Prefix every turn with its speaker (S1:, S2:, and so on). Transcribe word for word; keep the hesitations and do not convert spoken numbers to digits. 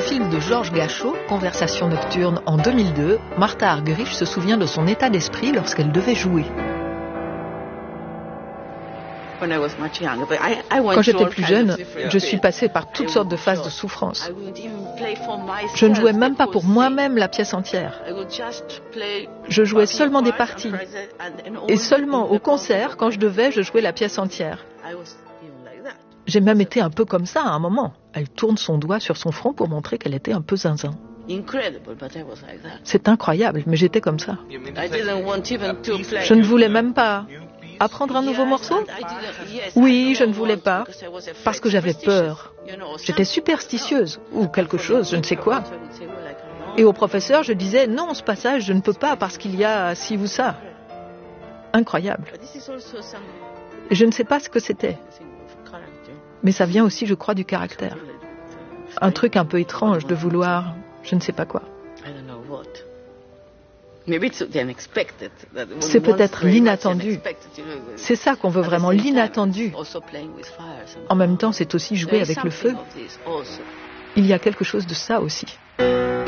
S1: film de Georges Gachot, Conversation nocturne, en deux mille deux, Martha Argerich se souvient de son état d'esprit lorsqu'elle devait jouer. Quand j'étais plus jeune, je suis passée par toutes sortes de phases de souffrance. Je ne jouais même pas pour moi-même la pièce entière. Je jouais seulement des parties. Et seulement au concert, quand je devais, je jouais la pièce entière. J'ai même été un peu comme ça à un moment. Elle tourne son doigt sur son front pour montrer qu'elle était un peu zinzin. C'est incroyable, mais j'étais comme ça. Je ne voulais même pas apprendre un nouveau morceau. Oui, je ne voulais pas, parce que j'avais peur. J'étais superstitieuse, ou quelque chose, je ne sais quoi. Et au professeur, je disais, non, ce passage, je ne peux pas, parce qu'il y a ci ou ça. Incroyable. Je ne sais pas ce que c'était. Mais ça vient aussi, je crois, du caractère. Un truc un peu étrange de vouloir, je ne sais pas quoi. C'est peut-être l'inattendu. C'est ça qu'on veut vraiment, l'inattendu. En même temps, c'est aussi jouer avec le feu. Il y a quelque chose de ça aussi.